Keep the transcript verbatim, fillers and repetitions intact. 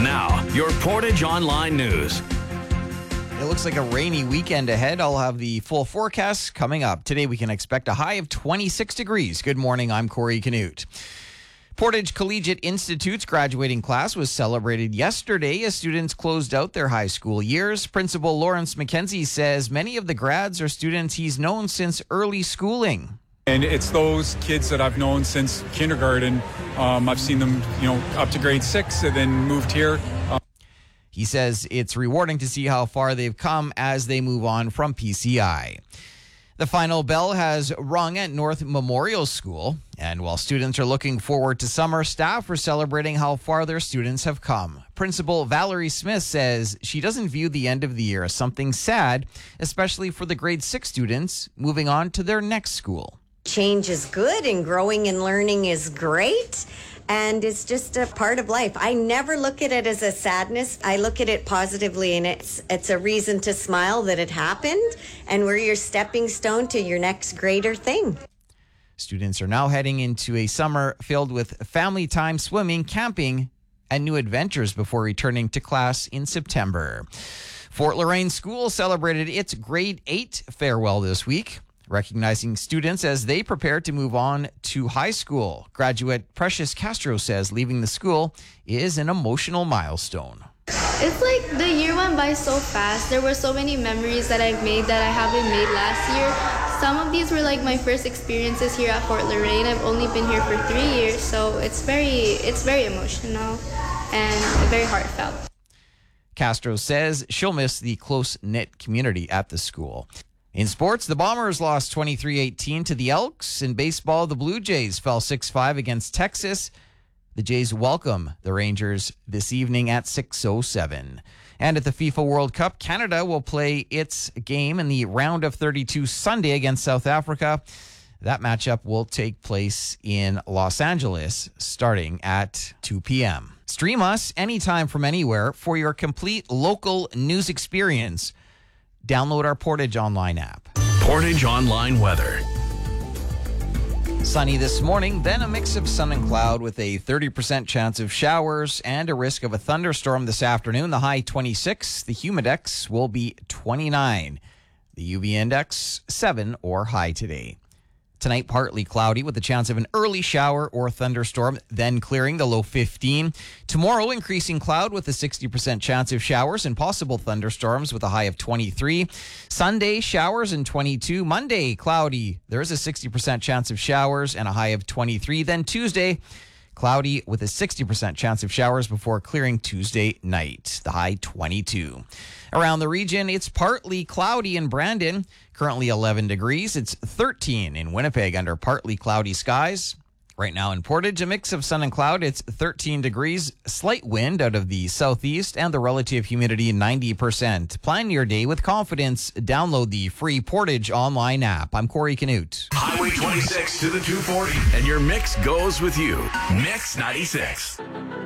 Now, your Portage Online News. It looks like a rainy weekend ahead. I'll have the full forecast coming up. Today we can expect a high of twenty-six degrees. Good morning, I'm Corey Canute. Portage Collegiate Institute's graduating class was celebrated yesterday as students closed out their high school years. Principal Lawrence McKenzie says many of the grads are students he's known since early schooling. And it's those kids that I've known since kindergarten. Um, I've seen them, you know, up to grade six and then moved here. Um, He says it's rewarding to see how far they've come as they move on from P C I. The final bell has rung at North Memorial School, and while students are looking forward to summer, staff are celebrating how far their students have come. Principal Valerie Smith says she doesn't view the end of the year as something sad, especially for the grade six students moving on to their next school. Change is good and growing and learning is great. And it's just a part of life. I never look at it as a sadness. I look at it positively, and it's it's a reason to smile that it happened, and we're your stepping stone to your next greater thing. Students are now heading into a summer filled with family time, swimming, camping, and new adventures before returning to class in September. Fort Lorain School celebrated its grade eight farewell this week, recognizing students as they prepare to move on to high school. Graduate Precious Castro says leaving the school is an emotional milestone. It's like the year went by so fast. There were so many memories that I've made that I haven't made last year. Some of these were like my first experiences here at Fort Lorain. I've only been here for three years, so it's very, it's very emotional and very heartfelt. Castro says she'll miss the close-knit community at the school. In sports, the Bombers lost twenty-three eighteen to the Elks. In baseball, the Blue Jays fell six five against Texas. The Jays welcome the Rangers this evening at six oh seven. And at the FIFA World Cup, Canada will play its game in the round of thirty-two Sunday against South Africa. That matchup will take place in Los Angeles starting at two p.m. Stream us anytime from anywhere for your complete local news experience. Download our Portage Online app. Portage Online weather. Sunny this morning, then a mix of sun and cloud with a thirty percent chance of showers and a risk of a thunderstorm this afternoon. The high twenty-six, the humidex will be twenty-nine. The U V index seven or high today. Tonight, partly cloudy with a chance of an early shower or thunderstorm, then clearing, the low fifteen. Tomorrow, increasing cloud with a sixty percent chance of showers and possible thunderstorms with a high of twenty-three. Sunday, showers and twenty-two. Monday, cloudy. There is a sixty percent chance of showers and a high of twenty-three. Then Tuesday, cloudy with a sixty percent chance of showers before clearing Tuesday night. The high twenty-two. Around the region, it's partly cloudy in Brandon. Currently eleven degrees. It's thirteen in Winnipeg under partly cloudy skies. Right now in Portage, a mix of sun and cloud. It's thirteen degrees. Slight wind out of the southeast and the relative humidity ninety percent. Plan your day with confidence. Download the free Portage Online app. I'm Corey Canute. Highway twenty-six to the two forty. And your mix goes with you. Mix ninety-six.